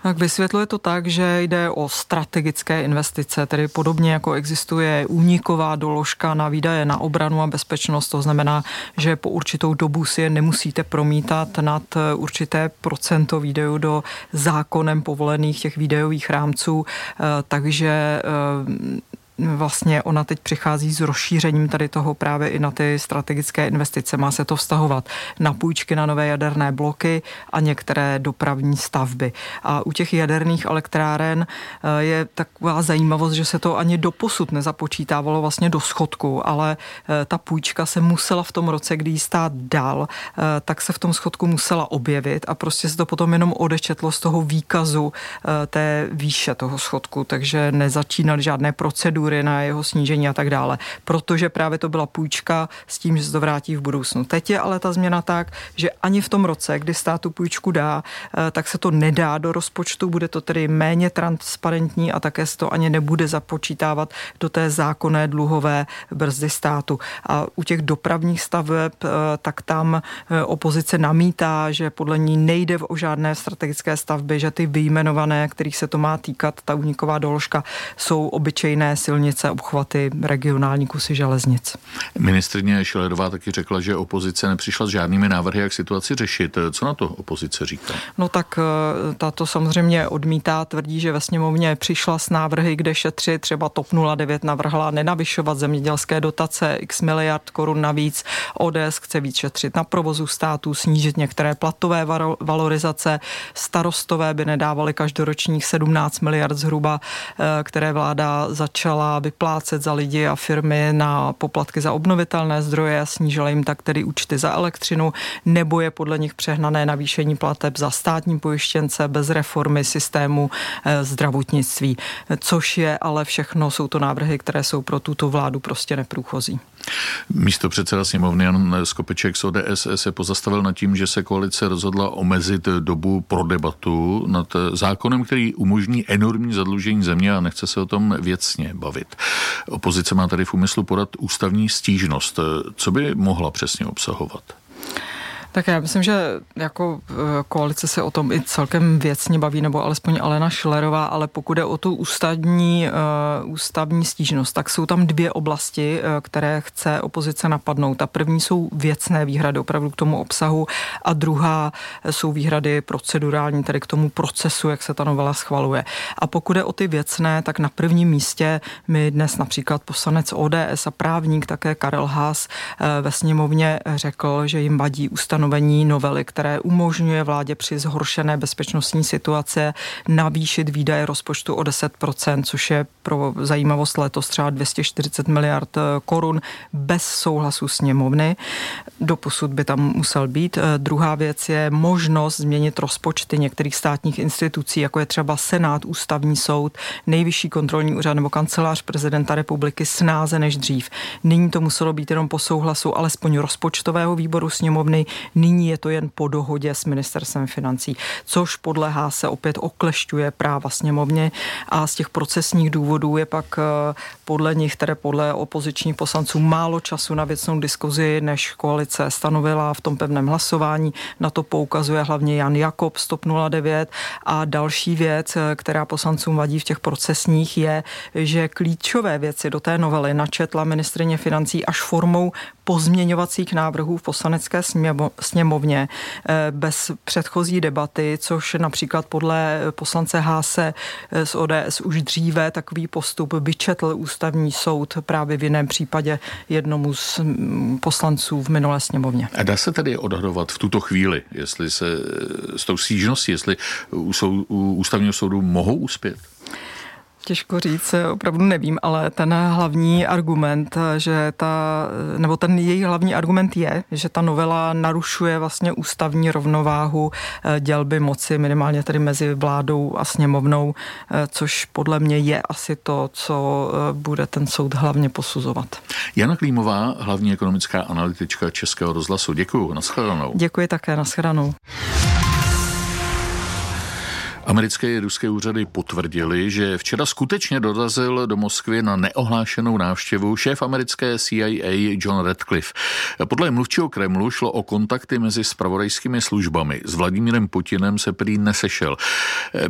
Tak vysvětluje to tak, že jde o strategické investice, tedy podobně jako existuje úniková doložka na výdaje na obranu a bezpečnost. To znamená, že po určitou dobu si je nemusíte promítat nad určité procento výdajů do zákonem povolených těch výdajových rámců, takže vlastně ona teď přichází s rozšířením tady toho právě i na ty strategické investice. Má se to vztahovat na půjčky na nové jaderné bloky a některé dopravní stavby. A u těch jaderných elektráren je taková zajímavost, že se to ani doposud nezapočítávalo vlastně do schodku, ale ta půjčka se musela v tom roce, kdy jí stát dal, tak se v tom schodku musela objevit a prostě se to potom jenom odečetlo z toho výkazu té výše toho schodku, takže nezačínaly žádné procedury na jeho snížení a tak dále, protože právě to byla půjčka s tím, že se to vrátí v budoucnu. Teď je ale ta změna tak, že ani v tom roce, kdy stát tu půjčku dá, tak se to nedá do rozpočtu, bude to tedy méně transparentní a také se to ani nebude započítávat do té zákonné dluhové brzdy státu. A u těch dopravních staveb, tak tam opozice namítá, že podle ní nejde o žádné strategické stavby, že ty vyjmenované, kterých se to má týkat, ta úniková doložka, jsou obyčejné silnice, obchvaty, regionální kusy železnic. Ministryně Schillerová taky řekla, že opozice nepřišla s žádnými návrhy, jak situaci řešit. Co na to opozice říká? No tak tato samozřejmě odmítá, tvrdí, že ve sněmovně přišla s návrhy, kde šetřit, třeba TOP 09 navrhla nenavyšovat zemědělské dotace, x miliard korun navíc, ODS chce víc šetřit na provozu státu, snížit některé platové valorizace, starostové by nedávali každoročních 17 miliard zhruba, které vláda začala vyplácet za lidi a firmy na poplatky za obnovitelné zdroje a snížila jim tak tedy účty za elektřinu, nebo je podle nich přehnané navýšení plateb za státní pojištěnce bez reformy systému zdravotnictví, což je ale všechno, jsou to návrhy, které jsou pro tuto vládu prostě neprůchozí. Místopředseda sněmovny Jan Skopeček z ODS se pozastavil nad tím, že se koalice rozhodla omezit dobu pro debatu nad zákonem, který umožní enormní zadlužení země a nechce se o tom věcně bavit. Opozice má tady v úmyslu podat ústavní stížnost. Co by mohla přesně obsahovat? Tak já myslím, že jako koalice se o tom i celkem věcně baví, nebo alespoň Alena Schillerová, ale pokud je o tu ústavní stížnost, tak jsou tam dvě oblasti, které chce opozice napadnout. Ta první jsou věcné výhrady opravdu k tomu obsahu a druhá jsou výhrady procedurální, tedy k tomu procesu, jak se ta novela schvaluje. A pokud je o ty věcné, tak na prvním místě mi dnes například poslanec ODS a právník také Karel Haas ve sněmovně řekl, že jim vadí ustanovení novely, které umožňuje vládě při zhoršené bezpečnostní situace navýšit výdaje rozpočtu o 10%, což je pro zajímavost letos třeba 240 miliard korun bez souhlasu sněmovny. Doposud by tam musel být. Druhá věc je možnost změnit rozpočty některých státních institucí, jako je třeba Senát, Ústavní soud, Nejvyšší kontrolní úřad nebo Kancelář prezidenta republiky snáze než dřív. Nyní to muselo být jenom po souhlasu alespoň rozpočtového výboru sněmovny. Nyní je to jen po dohodě s ministerstvem financí, což podléhá se opět oklešťuje práva sněmovně a z těch procesních důvodů je pak podle nich, tedy podle opozičních poslanců, málo času na věcnou diskuzi, než koalice stanovila v tom pevném hlasování. Na to poukazuje hlavně Jan Jakob z TOP 09 a další věc, která poslancům vadí v těch procesních, je, že klíčové věci do té novely načetla ministryně financí až formou pozměňovacích návrhů v poslanecké sněmovně bez předchozí debaty, což například podle poslance Haase z ODS už dříve takový postup vyčetl ústavní soud právě v jiném případě jednomu z poslanců v minulé sněmovně. A dá se tedy odhadovat v tuto chvíli, jestli se s tou stížností, jestli u ústavního soudu mohou uspět? Těžko říct, opravdu nevím, ale ten hlavní argument, ten její hlavní argument je, že ta novela narušuje vlastně ústavní rovnováhu dělby moci, minimálně tedy mezi vládou a sněmovnou, což podle mě je asi to, co bude ten soud hlavně posuzovat. Jana Klímová, hlavní ekonomická analytička Českého rozhlasu. Děkuju, nashledanou. Děkuji také, nashledanou. Americké i ruské úřady potvrdili, že včera skutečně dorazil do Moskvy na neohlášenou návštěvu šéf americké CIA John Ratcliffe. Podle mluvčího Kremlu šlo o kontakty mezi zpravodajskými službami. S Vladimírem Putinem se prý nesešel.